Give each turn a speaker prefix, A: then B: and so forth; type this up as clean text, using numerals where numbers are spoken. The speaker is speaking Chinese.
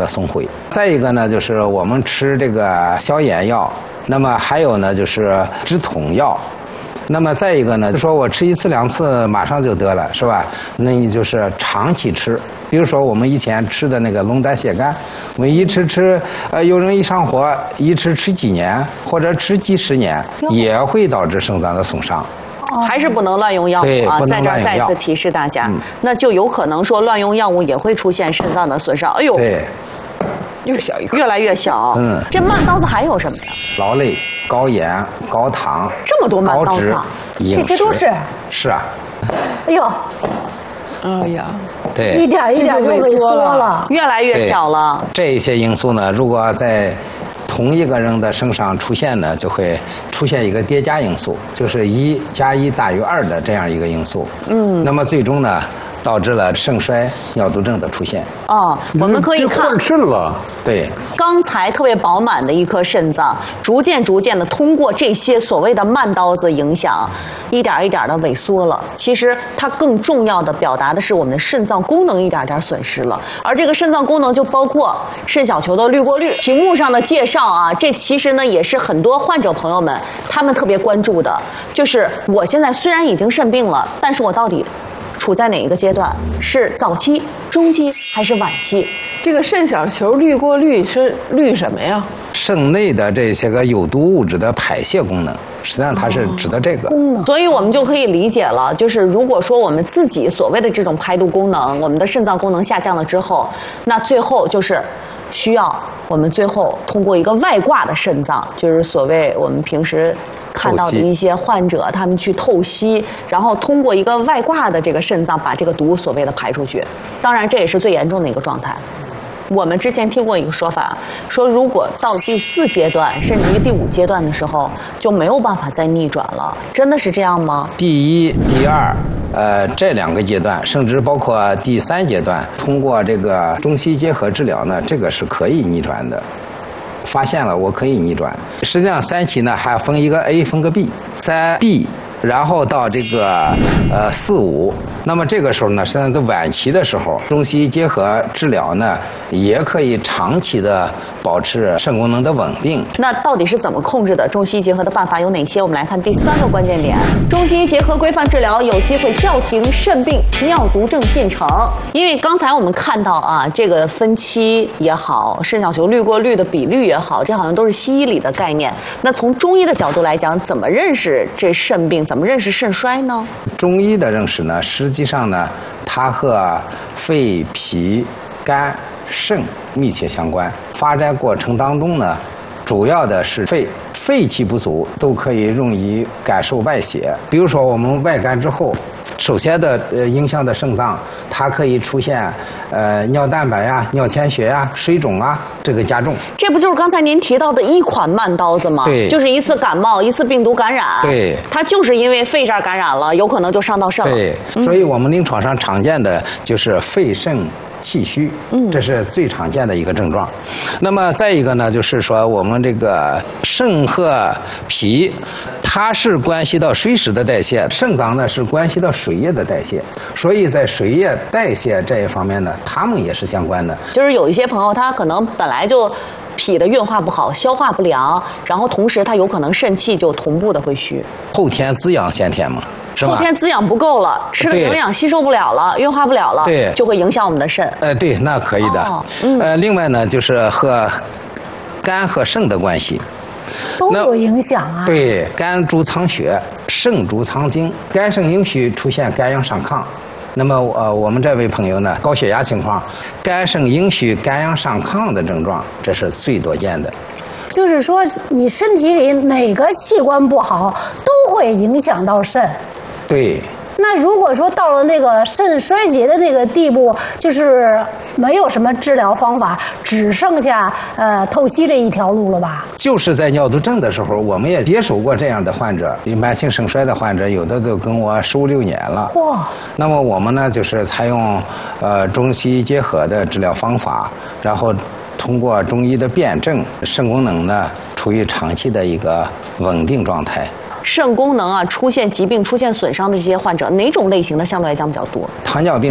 A: 的损毁。再一个呢，就是我们吃这个消炎药，那么还有呢就是止痛药。那么再一个呢，就说我吃1次2次马上就得了，是吧？那你就是长期吃。比如说我们以前吃的那个龙胆泻肝，我们一吃，有人一上火，一吃几年或者吃几十年，也会导致肾脏的损伤。
B: 还是不能乱用药物啊！在这儿再次提示大家，那就有可能说乱用药物也会出现肾脏的损伤。哎呦，
A: 对，
B: 越小一个，越来越小。这慢刀子还有什么呀？
A: 劳累、高盐、高糖，
B: 这么多慢刀子，
C: 这些都是。
A: 是啊。
C: 哎呦，
B: 哎呀，
A: 对，
C: 一点一点就萎缩了，
B: 越来越小了。
A: 这些因素呢，如果在同一个人的身上出现呢，就会出现一个叠加因素，就是1加1大于2的这样一个因素。那么最终呢，导致了肾衰、尿毒症的出现。
B: 我们可以看
D: 换肾了。
A: 对，
B: 刚才特别饱满的一颗肾脏，逐渐的通过这些所谓的慢刀子影响，一点的萎缩了。其实它更重要的表达的是我们的肾脏功能一点损失了，而这个肾脏功能就包括肾小球的滤过率。屏幕上的介绍啊，这其实呢也是很多患者朋友们他们特别关注的，就是我现在虽然已经肾病了，但是我到底处在哪一个阶段？是早期、中期还是晚期？
E: 这个肾小球滤过率是滤什么呀？
A: 肾内的这些个有毒物质的排泄功能，实际上它是指的这个。
B: 所以我们就可以理解了，就是如果说我们自己所谓的这种排毒功能，我们的肾脏功能下降了之后，那最后就是需要我们最后通过一个外挂的肾脏，就是所谓我们平时看到的一些患者，他们去透析，然后通过一个外挂的这个肾脏把这个毒所谓的排出去。当然，这也是最严重的一个状态。我们之前听过一个说法，说如果到第4阶段，甚至于第5阶段的时候，就没有办法再逆转了。真的是这样吗？
A: 第1、第2，这2个阶段，甚至包括第3阶段，通过这个中西结合治疗呢，这个是可以逆转的。发现了，我可以逆转。实际上3期呢还分一个 A 分个 B，3B， 然后到这个4、5。那么这个时候呢，实际上在晚期的时候，中西结合治疗呢，也可以长期的保持肾功能的稳定。
B: 那到底是怎么控制的？中西医结合的办法有哪些？我们来看第3个关键点：中西医结合规范治疗有机会叫停肾病、尿毒症进程。因为刚才我们看到啊，这个分期也好，肾小球滤过率的比率也好，这好像都是西医里的概念。那从中医的角度来讲，怎么认识这肾病？怎么认识肾衰呢？
A: 中医的认识呢，实际上呢，它和肺、脾、肝、肾密切相关。发展过程当中呢，主要的是肺气不足都可以容易感受外邪。比如说我们外感之后，首先的影响的肾脏，它可以出现尿蛋白呀、尿潜血呀、水肿啊，这个加重。
B: 这不就是刚才您提到的一款慢刀子吗？
A: 对，
B: 就是一次感冒、一次病毒感染。
A: 对，
B: 它就是因为肺这儿感染了，有可能就伤到肾了。
A: 对，所以我们临床上常见的就是肺肾气虚，这是最常见的一个症状。那么再一个呢，就是说我们这个肾和脾，它是关系到水湿的代谢，肾脏呢是关系到水液的代谢，所以在水液代谢这一方面呢，它们也是相关的。
B: 就是有一些朋友他可能本来就脾的运化不好，消化不良，然后同时他有可能肾气就同步的会虚，
A: 后天滋养先天嘛。
B: 后天滋养不够了，吃的营养吸收不了了，运化不了了，
A: 对，
B: 就会影响我们的肾。
A: 对，那可以的。另外呢，就是和肝和肾的关系
C: 都有影响啊。
A: 对，肝主藏血，肾主藏精，肝肾阴虚出现肝阳上亢。那么我们这位朋友呢，高血压情况，肝肾阴虚、肝阳上亢的症状，这是最多见的。
C: 就是说，你身体里哪个器官不好，都会影响到肾。
A: 对。
C: 那如果说到了那个肾衰竭的那个地步，就是没有什么治疗方法，只剩下透析这一条路了吧？
A: 就是在尿毒症的时候，我们也接手过这样的患者，慢性肾衰的患者，有的都跟我15、16年了。
C: 嚯！
A: 那么我们呢，就是采用中西医结合的治疗方法，然后通过中医的辩证，肾功能呢处于长期的一个稳定状态。
B: 肾功能啊出现疾病、出现损伤的这些患者，哪种类型的相对来讲比较多？
A: 糖尿病